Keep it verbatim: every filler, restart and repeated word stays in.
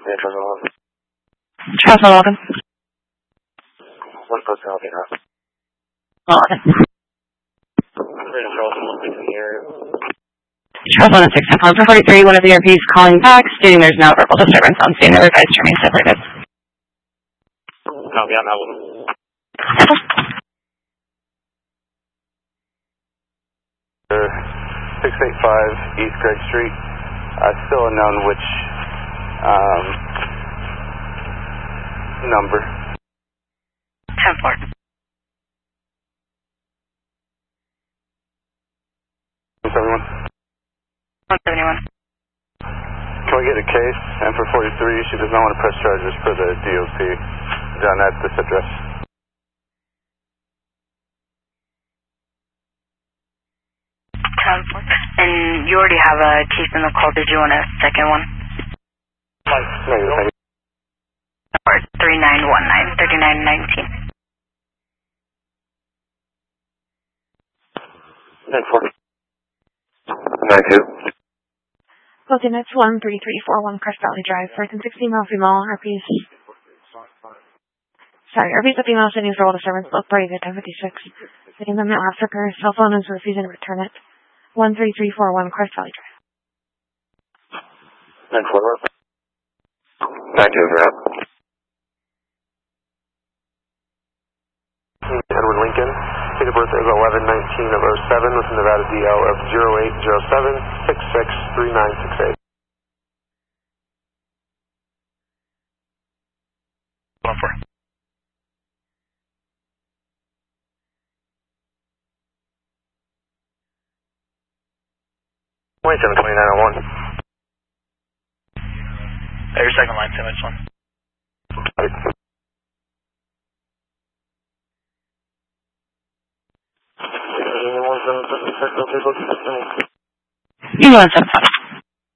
Charles Logan. One person helping out. Logan. Charles one six, I'm calling for forty-three, one of the R Ps calling back, stating there's no verbal disturbance on scene, the revised training separated. No, yeah, that one. six eighty-five East Greg Street. Uh, still unknown which um, number. ten four. one seventy-one. one seventy-one. Can we get a case? And for forty-three, she does not want to press charges for the D O P done at this address. ten four. And you already have a case in the call. Did you want a second one? No, you're fine. Or three nine one nine, thirty-nine nineteen. nine four. nine two. Closing, that's one three three four one Crest Valley Drive, first and sixteen mile female, R Ps. Sorry, R Ps a female sitting for all disturbance, both parties at ten fifty-six. Sitting them at after her cell phone is refusing to return it. one three three four one Crest Valley Drive. nine four. nine two, you're up. Edward Lincoln. Date of birth is eleven nineteen of oh seven with Nevada D L of zero eight zero seven six six three nine six eight. one four. twenty-seven twenty-nine oh one. Hey, your second line, Tim, it's one. You want seven five.